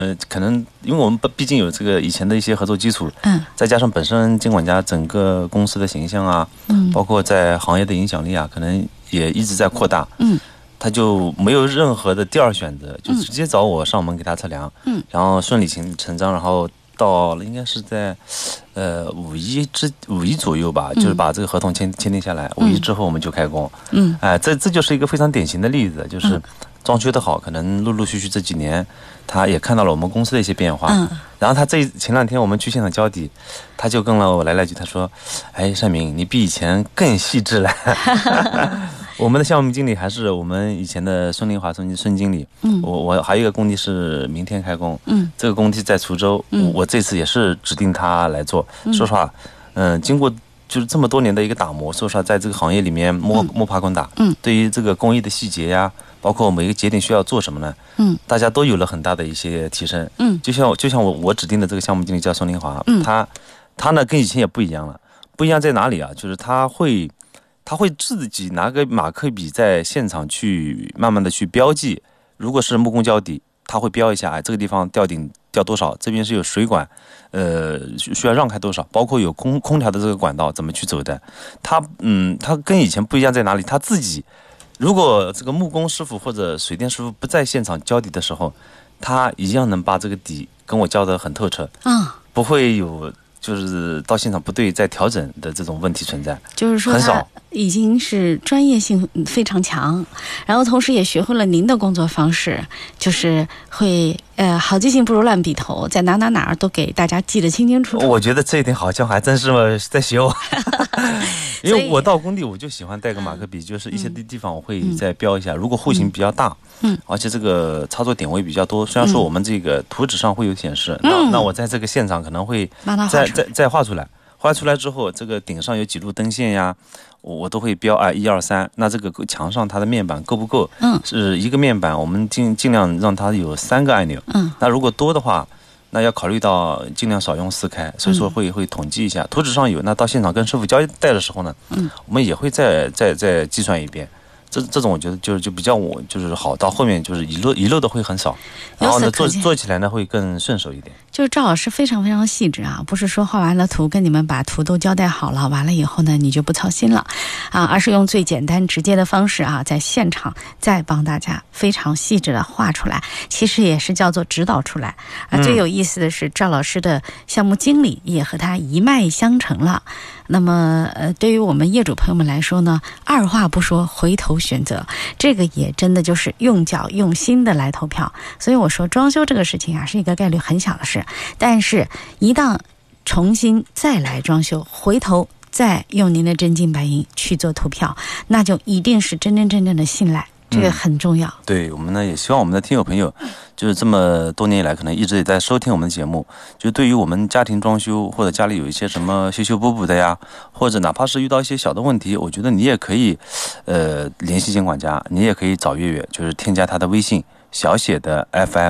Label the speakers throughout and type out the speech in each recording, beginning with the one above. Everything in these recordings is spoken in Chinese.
Speaker 1: 可能因为我们毕竟有这个以前的一些合作基础，再加上本身监管家整个公司的形象啊，包括在行业的影响力啊，可能也一直在扩大，他就没有任何的第二选择，就直接找我上门给他测量，然后顺理成章，然后到了应该是在五一左右吧，就是把这个合同签订下来，5一之后我们就开工，这就是一个非常典型的例子，就是装修的好，可能陆陆续续这几年，他也看到了我们公司的一些变化。然后他前2天我们去现场交底，他就跟了我来了句，他说：“哎，善明，你比以前更细致了。”我们的项目经理还是我们以前的孙林华孙经理。我还有一个工地是明天开工。这个工地在滁州，我这次也是指定他来做。说实话，经过就是这么多年的一个打磨，说实话，在这个行业里面摸爬滚打，对于这个工艺的细节呀，包括每个节点需要做什么呢？大家都有了很大的一些提升。就像我指定的这个项目经理叫孙林华，他呢跟以前也不一样了，不一样在哪里啊？就是他会自己拿个马克笔在现场去慢慢的去标记，如果是木工胶底，他会标一下，这个地方吊顶吊多少，这边是有水管，需要让开多少，包括有空调的这个管道怎么去走的。他跟以前不一样在哪里？他自己，如果这个木工师傅或者水电师傅不在现场交底的时候，他一样能把这个底跟我交得很透彻，不会有就是到现场不对再调整的这种问题存在，
Speaker 2: 就是说
Speaker 1: 很少。
Speaker 2: 已经是专业性非常强，然后同时也学会了您的工作方式，就是会好记性不如烂笔头，在哪儿都给大家记得清清楚楚。
Speaker 1: 我觉得这一点好像还真是在学我。因为我到工地我就喜欢带个马克笔，就是一些地方我会再标一下，如果户型比较大，而且这个操作点位比较多，虽然说我们这个图纸上会有显示，那我在这个现场可能会再画出来。画出来之后，这个顶上有几路灯线呀，我都会标1、2、3。那这个墙上它的面板够不够？是一个面板，我们尽量让它有3个按钮。那如果多的话，那要考虑到尽量少用4开，所以说会统计一下。图纸上有，那到现场跟师傅交代的时候呢，我们也会再计算一遍。这种我觉得就比较就是好，到后面就是遗漏的会很少，然后呢做起来呢会更顺手一点。
Speaker 2: 就是赵老师非常非常细致啊，不是说画完了图跟你们把图都交代好了，完了以后呢你就不操心了啊，而是用最简单直接的方式啊，在现场再帮大家非常细致的画出来，其实也是叫做指导出来啊。最有意思的是赵老师的项目经理也和他一脉相承了。那么对于我们业主朋友们来说呢，二话不说回头选择，这个也真的就是用脚用心的来投票。所以我说装修这个事情啊是一个概率很小的事，但是一旦重新再来装修，回头再用您的真金白银去做投票，那就一定是真正的信赖，这个很重要。
Speaker 1: 对，我们呢也希望我们的听友朋友，就是这么多年以来可能一直也在收听我们的节目，就对于我们家庭装修或者家里有一些什么修补的呀，或者哪怕是遇到一些小的问题，我觉得你也可以联系监管家，你也可以找月月，就是添加他的微信小写的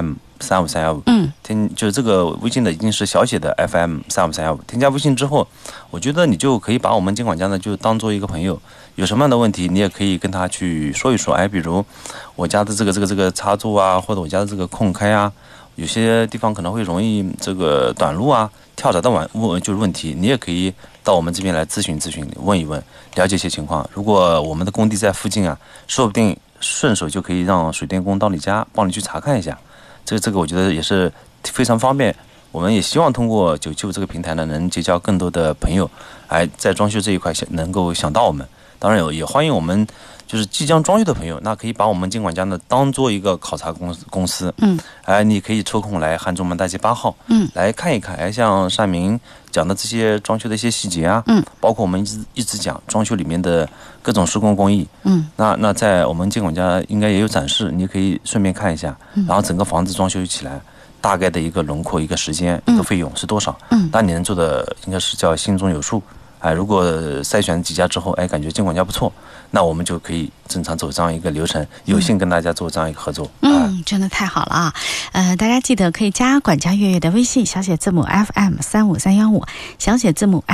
Speaker 1: FM35315，就是这个微信的已经是小写的 FM35315，添加微信之后，我觉得你就可以把我们监管家呢就当做一个朋友，有什么样的问题你也可以跟他去说一说，比如我家的这个插座啊，或者我家的这个空开啊，有些地方可能会容易这个短路啊、跳闸的就是问题，你也可以到我们这边来咨询问一问，了解一些情况。如果我们的工地在附近啊，说不定顺手就可以让水电工到你家帮你去查看一下，这个我觉得也是非常方便。我们也希望通过99这个平台呢，能结交更多的朋友，在装修这一块能够想到我们。当然也欢迎我们就是即将装修的朋友，那可以把我们监管家呢当做一个考察公司，你可以抽空来汉中门大街8号，来看一看，像善明讲的这些装修的一些细节啊，包括我们一直讲装修里面的各种施工工艺，那在我们监管家应该也有展示，你可以顺便看一下，然后整个房子装修起来大概的一个轮廓、一个时间、一个费用是多少，那你能做的应该是叫心中有数。 如果筛选几家之后，感觉监管家不错，那我们就可以正常走这样一个流程，有幸跟大家做这样一个合作。
Speaker 2: 真的太好了啊！大家记得可以加管家月月的微信，小写字母 FM35315，小写字母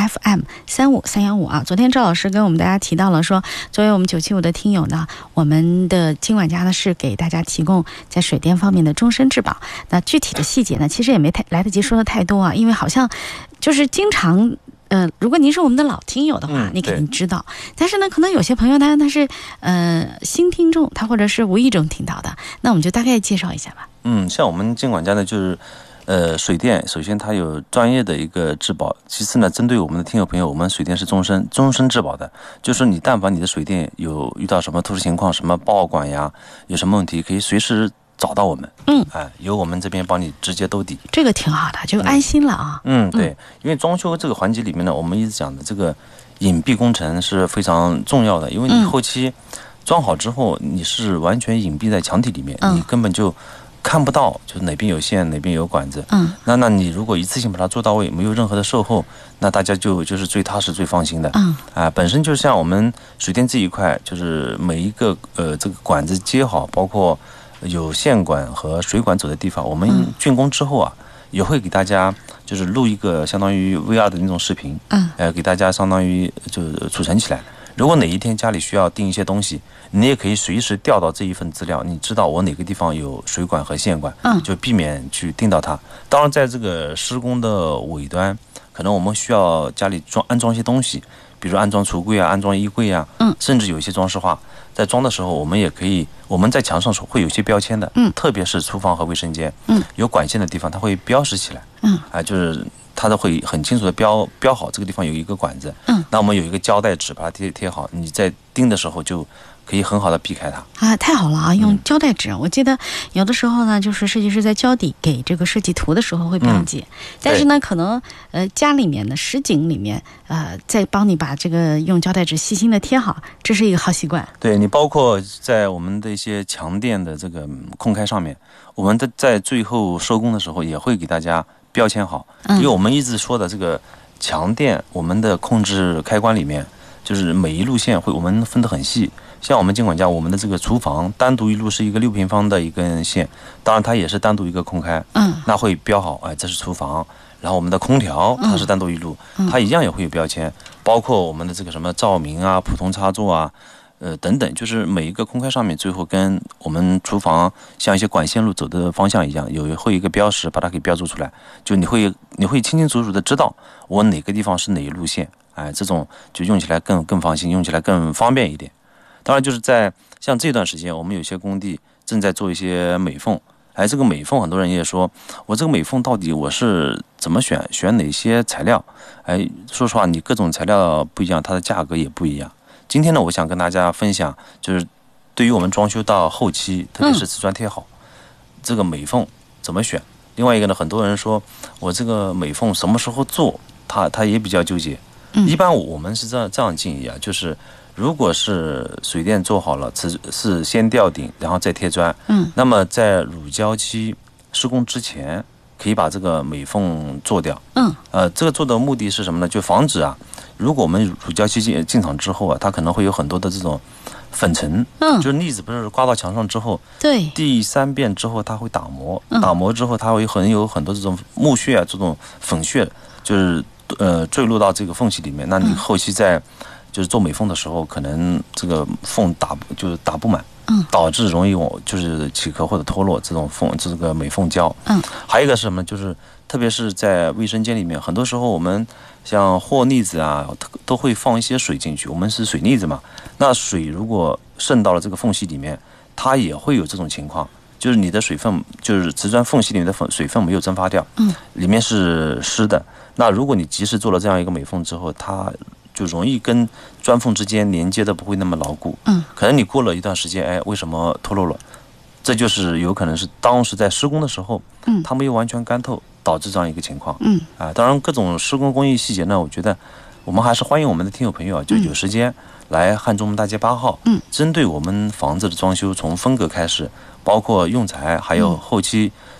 Speaker 2: FM35315啊。昨天赵老师跟我们大家提到了说，作为我们975的听友呢，我们的经管家呢是给大家提供在水电方面的终身质保。那具体的细节呢，其实也没来得及说的太多啊，因为好像就是经常。如果您是我们的老听友的话，你肯定知道。但是呢，可能有些朋友他是新听众，他或者是无意中听到的，那我们就大概介绍一下吧。
Speaker 1: 像我们监管家呢，就是水电，首先它有专业的一个质保，其次呢，针对我们的听友朋友，我们水电是终身质保的，就是你但凡你的水电有遇到什么特殊情况，什么爆管呀，有什么问题，可以随时找到我们，由我们这边帮你直接兜底，
Speaker 2: 这个挺好的，就安心了啊。
Speaker 1: 对，因为装修这个环节里面呢，我们一直讲的这个隐蔽工程是非常重要的，因为你后期装好之后，你是完全隐蔽在墙体里面，你根本就看不到，就是哪边有线，哪边有管子。那你如果一次性把它做到位，没有任何的售后，那大家就是最踏实、最放心的。本身就像我们水电这一块，就是每一个这个管子接好，包括有线管和水管走的地方，我们竣工之后啊，也会给大家就是录一个相当于 VR 的那种视频，给大家相当于就储存起来。如果哪一天家里需要订一些东西，你也可以随时调到这一份资料，你知道我哪个地方有水管和线管，就避免去订到它。当然，在这个施工的尾端，可能我们需要家里安装一些东西，比如安装橱柜啊，安装衣柜啊，甚至有一些装饰画。在装的时候，我们也可以，我们在墙上会有些标签的，特别是厨房和卫生间，有管线的地方，它会标识起来，就是它都会很清楚的标好这个地方有一个管子，那我们有一个胶带纸把它贴好，你在钉的时候就可以很好的避开它。
Speaker 2: 太好了啊！用胶带纸，我记得有的时候呢，就是设计师在交底给这个设计图的时候会标记，但是呢，可能家里面的实景里面再帮你把这个用胶带纸细心的贴好，这是一个好习惯。
Speaker 1: 对，你包括在我们的一些墙垫的这个空开上面，我们在最后收工的时候也会给大家标签好，因为我们一直说的这个墙垫，我们的控制开关里面，就是每一路线我们分得很细。像我们监管家，我们的这个厨房单独一路是一个6平方的一根线，当然它也是单独一个空开，那会标好，这是厨房。然后我们的空调它是单独一路，它一样也会有标签，包括我们的这个什么照明啊、普通插座啊，等等，就是每一个空开上面最后跟我们厨房像一些管线路走的方向一样，会有一个标识把它给标注出来，就你会清清楚楚的知道我哪个地方是哪一路线，这种就用起来更放心，用起来更方便一点。当然就是在像这段时间，我们有些工地正在做一些美缝，这个美缝很多人也说，我这个美缝到底我是怎么选哪些材料？说实话，你各种材料不一样，它的价格也不一样。今天呢，我想跟大家分享，就是对于我们装修到后期，特别是瓷砖贴好，这个美缝怎么选？另外一个呢，很多人说我这个美缝什么时候做，他也比较纠结。一般我们是这样建议啊，就是如果是水电做好了，是先吊顶，然后再贴砖。那么在乳胶期施工之前，可以把这个美缝做掉。这个做的目的是什么呢？就防止如果我们乳胶期进场之后它可能会有很多的这种粉尘，就是腻子不是刮到墙上之后，
Speaker 2: 对，
Speaker 1: 第3遍之后它会打磨，打磨之后它会有很多这种木屑这种粉屑，就是坠入到这个缝隙里面。那你后期就是做美缝的时候，可能这个缝打不满，导致容易就是起壳或者脱落这种这个美缝胶。还有一个是什么？就是特别是在卫生间里面，很多时候我们像和腻子都会放一些水进去，我们是水腻子嘛，那水如果渗到了这个缝隙里面，它也会有这种情况，就是你的水分，就是瓷砖缝隙里面的水分没有蒸发掉，里面是湿的。那如果你及时做了这样一个美缝之后，它就容易跟砖缝之间连接的不会那么牢固。可能你过了一段时间，为什么脱落了？这就是有可能是当时在施工的时候，它没有完全干透，导致这样一个情况。当然各种施工工艺细节呢，我觉得我们还是欢迎我们的听友朋友就有时间来汉中门大街8号，针对我们房子的装修，从分隔开始，包括用材，还有后期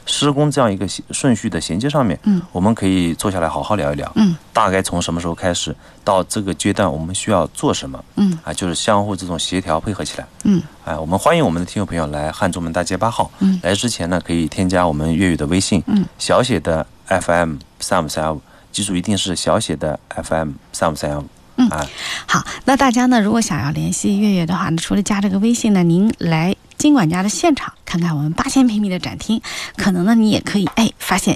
Speaker 1: 施工这样一个顺序的衔接上面，我们可以坐下来好好聊一聊，大概从什么时候开始到这个阶段我们需要做什么，就是相互这种协调配合起来，我们欢迎我们的听众朋友来汉中门大街8号，来之前呢可以添加我们粤语的微信，小写的 FM3535，记住一定是小写的 FM3535。
Speaker 2: 好，那大家呢，如果想要联系月月的话呢，除了加这个微信呢，您来金管家的现场看看我们8000平米的展厅，可能呢你也可以发现